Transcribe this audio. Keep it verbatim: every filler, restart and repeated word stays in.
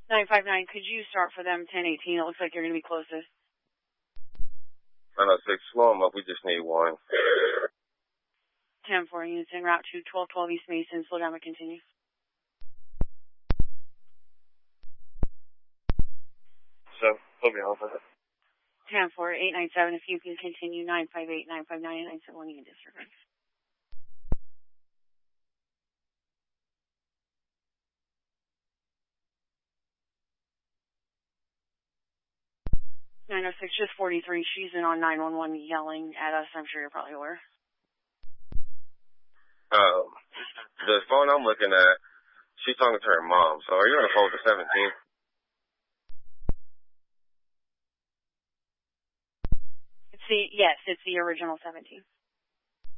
nine five nine, could you start for them ten eighteen? It looks like you're going to be closest. nine oh six, slow them up. We just need one. ten four, units en route to twelve twelve East Mason. Slow down and continue. So, put me on for that. ten four, eight nine seven, if you can continue, nine five eight, nine five nine, nine seven one, you can disregard. nine oh six, just forty-three. She's in on nine one one yelling at us. I'm sure you're probably aware. Um, the phone I'm looking at, she's talking to her mom. So are you on the phone with the seventeen? It's the, yes, it's the original seventeen.